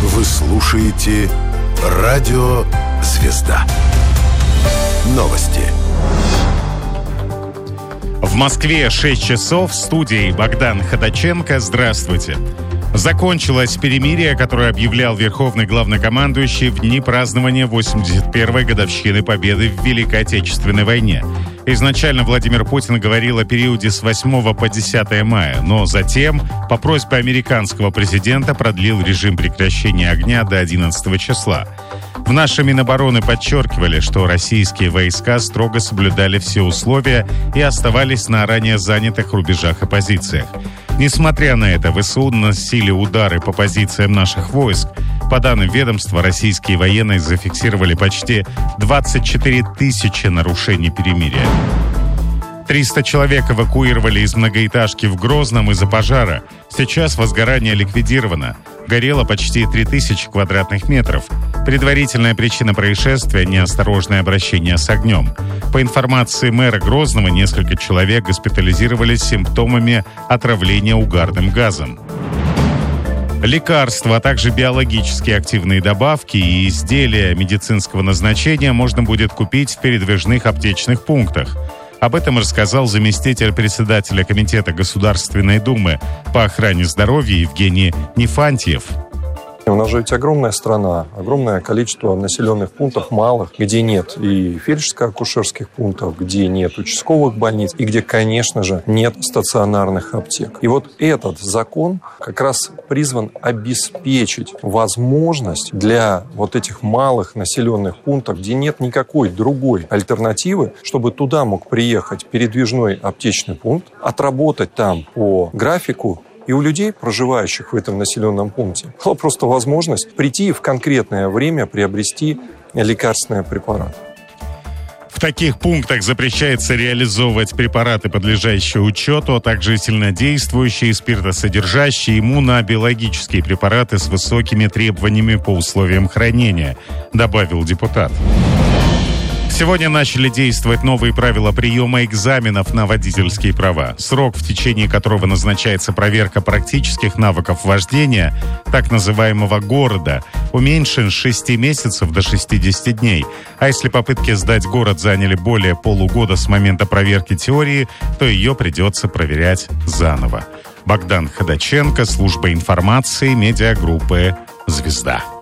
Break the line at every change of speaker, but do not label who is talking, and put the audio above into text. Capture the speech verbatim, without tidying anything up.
Вы слушаете Радио «Звезда». Новости.
В Москве шесть часов. В студии Богдан Ходаченко. Здравствуйте. Закончилось перемирие, которое объявлял Верховный Главнокомандующий в дни празднования восемьдесят первой годовщины Победы в Великой Отечественной войне. Изначально Владимир Путин говорил о периоде с восьмого по десятое мая, но затем, по просьбе американского президента, продлил режим прекращения огня до одиннадцатого числа. В нашей Минобороны подчеркивали, что российские войска строго соблюдали все условия и оставались на ранее занятых рубежах и позициях. Несмотря на это, ВСУ наносили удары по позициям наших войск. По данным ведомства, российские военные зафиксировали почти двадцать четыре тысячи нарушений перемирия. триста человек эвакуировали из многоэтажки в Грозном из-за пожара. Сейчас возгорание ликвидировано. Горело почти три тысячи квадратных метров. Предварительная причина происшествия – неосторожное обращение с огнем. По информации мэра Грозного, несколько человек госпитализировались с симптомами отравления угарным газом. Лекарства, а также биологически активные добавки и изделия медицинского назначения можно будет купить в передвижных аптечных пунктах. Об этом рассказал заместитель председателя Комитета Государственной Думы по охране здоровья Евгений Нифантьев.
У нас же ведь огромная страна, огромное количество населенных пунктов малых, где нет и фельдшерско-акушерских пунктов, где нет участковых больниц и где, конечно же, нет стационарных аптек. И вот этот закон как раз призван обеспечить возможность для вот этих малых населенных пунктов, где нет никакой другой альтернативы, чтобы туда мог приехать передвижной аптечный пункт, отработать там по графику. И у людей, проживающих в этом населенном пункте, была просто возможность прийти и в конкретное время приобрести лекарственный препарат.
В таких пунктах запрещается реализовывать препараты, подлежащие учету, а также сильнодействующие, спиртосодержащие, иммунобиологические препараты с высокими требованиями по условиям хранения, добавил депутат. Сегодня начали действовать новые правила приема экзаменов на водительские права. Срок, в течение которого назначается проверка практических навыков вождения, так называемого города, уменьшен с шести месяцев до шестидесяти дней. А если попытки сдать город заняли более полугода с момента проверки теории, то ее придется проверять заново. Богдан Ходаченко, служба информации, медиагруппы «Звезда».